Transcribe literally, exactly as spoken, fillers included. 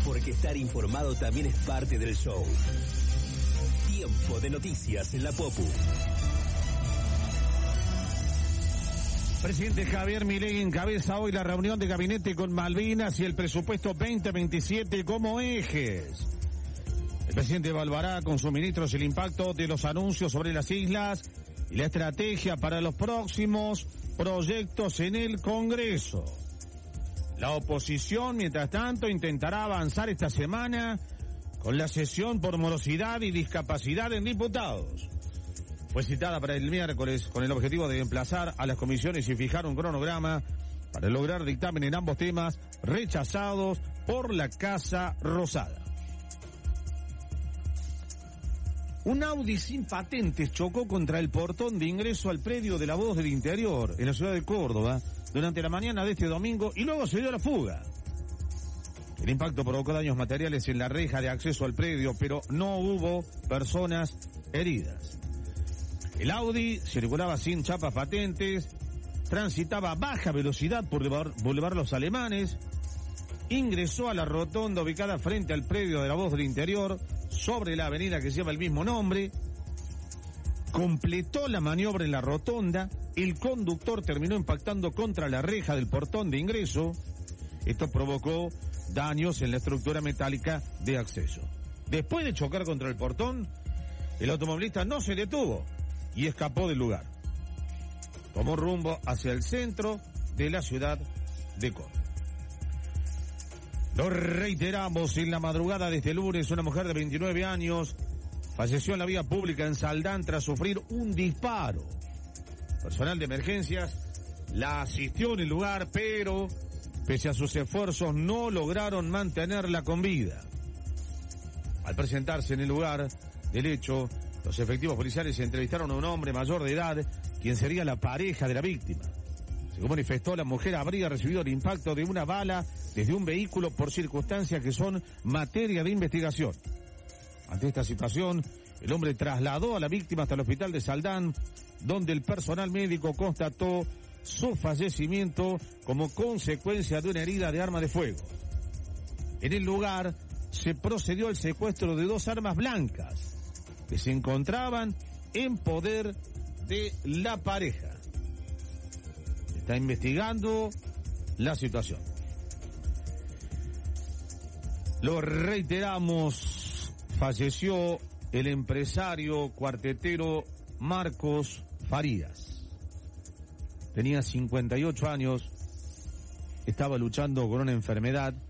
porque estar informado también es parte del show. Tiempo de noticias en la Popu. Presidente Javier Milei encabeza hoy la reunión de gabinete con Malvinas y el presupuesto veinte veintisiete como ejes. El presidente evaluará con sus ministros el impacto de los anuncios sobre las islas y la estrategia para los próximos proyectos en el Congreso. La oposición, mientras tanto, intentará avanzar esta semana con la sesión por morosidad y discapacidad en diputados. Fue citada para el miércoles con el objetivo de emplazar a las comisiones y fijar un cronograma para lograr dictamen en ambos temas rechazados por la Casa Rosada. Un Audi sin patentes chocó contra el portón de ingreso al predio de La Voz del Interior, en la ciudad de Córdoba, durante la mañana de este domingo, y luego se dio la fuga. El impacto provocó daños materiales en la reja de acceso al predio, pero no hubo personas heridas. El Audi circulaba sin chapas patentes, transitaba a baja velocidad por Boulevard Los Alemanes, ingresó a la rotonda ubicada frente al predio de La Voz del Interior, sobre la avenida que lleva el mismo nombre, completó la maniobra en la rotonda, el conductor terminó impactando contra la reja del portón de ingreso. Esto provocó daños en la estructura metálica de acceso. Después de chocar contra el portón, el automovilista no se detuvo y escapó del lugar. Tomó rumbo hacia el centro de la ciudad de Córdoba. Lo reiteramos, en la madrugada de este lunes, una mujer de veintinueve años falleció en la vía pública en Saldán tras sufrir un disparo. Personal de emergencias la asistió en el lugar, pero pese a sus esfuerzos no lograron mantenerla con vida. Al presentarse en el lugar del hecho, los efectivos policiales entrevistaron a un hombre mayor de edad, quien sería la pareja de la víctima. Según manifestó, la mujer habría recibido el impacto de una bala desde un vehículo por circunstancias que son materia de investigación. Ante esta situación, el hombre trasladó a la víctima hasta el hospital de Saldán, donde el personal médico constató su fallecimiento como consecuencia de una herida de arma de fuego. En el lugar se procedió al secuestro de dos armas blancas que se encontraban en poder de la pareja. Está investigando la situación. Lo reiteramos, falleció el empresario cuartetero Marcos Farías. Tenía cincuenta y ocho años, estaba luchando con una enfermedad